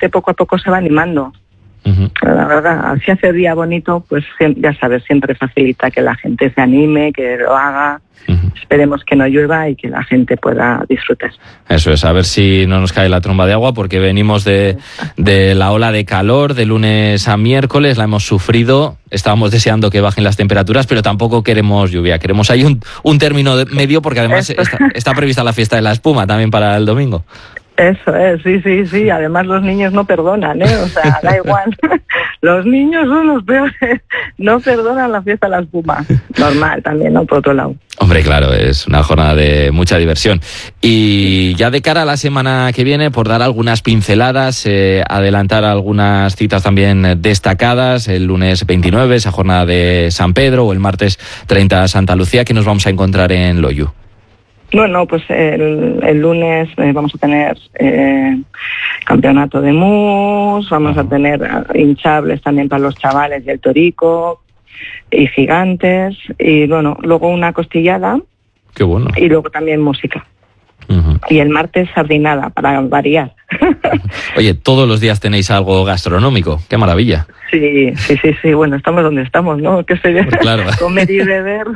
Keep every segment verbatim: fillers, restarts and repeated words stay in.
gente poco a poco se va animando. Uh-huh. La verdad, si hace día bonito, pues ya sabes, siempre facilita que la gente se anime, que lo haga. Uh-huh. Esperemos que no llueva y que la gente pueda disfrutar. Eso es, a ver si no nos cae la tromba de agua, porque venimos de, de la ola de calor de lunes a miércoles, la hemos sufrido, estábamos deseando que bajen las temperaturas, pero tampoco queremos lluvia, queremos ahí un, un término de medio, porque además está, está prevista la fiesta de la espuma también para el domingo. Eso es, sí, sí, sí. Además los niños no perdonan, ¿eh? O sea, da igual. Los niños son los peores. No perdonan la fiesta de la espuma. Normal también, ¿no? Por otro lado. Hombre, claro, es una jornada de mucha diversión. Y ya de cara a la semana que viene, por dar algunas pinceladas, eh, adelantar algunas citas también destacadas, el lunes veintinueve, esa jornada de San Pedro, o el martes treinta, Santa Lucía, que nos vamos a encontrar en Loiu. Bueno, pues el, el lunes eh, vamos a tener eh, campeonato de mus, vamos a tener hinchables también para los chavales y el torico, y gigantes, y bueno, luego una costillada. Qué bueno. Y luego también música. Uh-huh. Y el martes sardinada, para variar. Oye, todos los días tenéis algo gastronómico, qué maravilla. Sí, sí, sí, sí, bueno, estamos donde estamos, ¿no? ¿Qué sé yo? Pues claro. Comer y beber.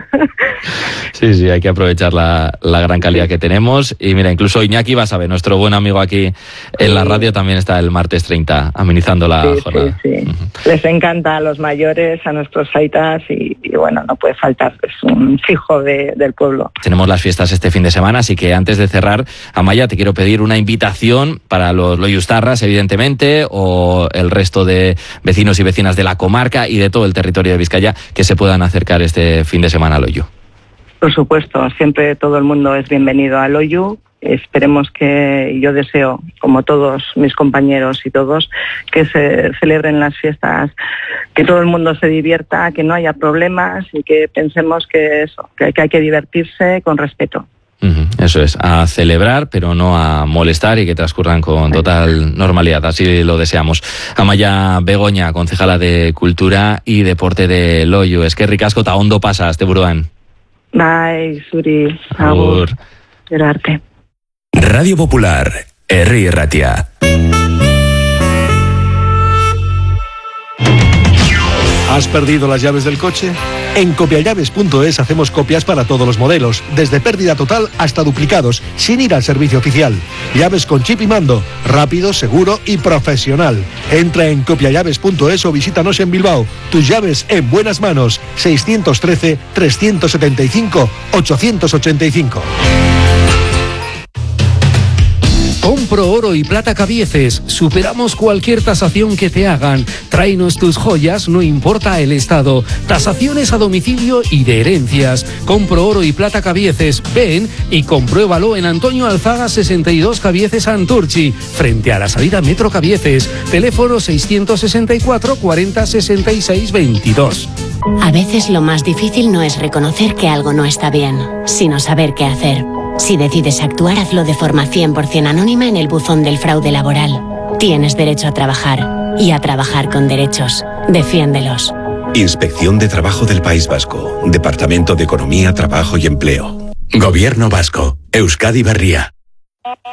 Sí, sí, hay que aprovechar la, la gran calidad que tenemos. Y mira, incluso Iñaki Basabe, nuestro buen amigo aquí en la radio, también está el martes treinta amenizando la sí, jornada. Sí, sí. Uh-huh. Les encanta a los mayores, a nuestros aitas, y, y bueno, no puede faltar, es un fijo de, del pueblo. Tenemos las fiestas este fin de semana, así que antes de cerrar, Amaya, te quiero pedir una invitación para los loiustarras, evidentemente, o el resto de vecinos y vecinas de la comarca y de todo el territorio de Vizcaya que se puedan acercar este fin de semana a Loiu. Por supuesto, siempre todo el mundo es bienvenido a Loiu. Esperemos que, yo deseo, como todos mis compañeros y todos, que se celebren las fiestas, que todo el mundo se divierta, que no haya problemas y que pensemos que eso, que hay que divertirse con respeto. Uh-huh, eso es, a celebrar, pero no a molestar, y que transcurran con total normalidad, así lo deseamos. Amaya Begoña, concejala de Cultura y Deporte de Loiu. Es que ricasco ta ondo pasas, te buruan. Bai, zuri, agur. Gerarte. Radio Popular, Herri Erratia. ¿Has perdido las llaves del coche? En copiallaves punto es hacemos copias para todos los modelos, desde pérdida total hasta duplicados, sin ir al servicio oficial. Llaves con chip y mando, rápido, seguro y profesional. Entra en copiallaves punto es o visítanos en Bilbao. Tus llaves en buenas manos. seis uno tres, tres siete cinco, ocho ocho cinco. Compro oro y plata Cabieces. Superamos cualquier tasación que te hagan. Tráenos tus joyas, no importa el estado. Tasaciones a domicilio y de herencias. Compro oro y plata Cabieces. Ven y compruébalo en Antonio Alzaga sesenta y dos Cabieces Santurchi, frente a la salida Metro Cabieces. Teléfono seiscientos sesenta y cuatro, cuarenta, sesenta y seis, veintidós. A veces lo más difícil no es reconocer que algo no está bien, sino saber qué hacer. Si decides actuar, hazlo de forma cien por ciento anónima en el buzón del fraude laboral. Tienes derecho a trabajar, y a trabajar con derechos. Defiéndelos. Inspección de Trabajo del País Vasco. Departamento de Economía, Trabajo y Empleo. Gobierno Vasco. Euskadi Berria.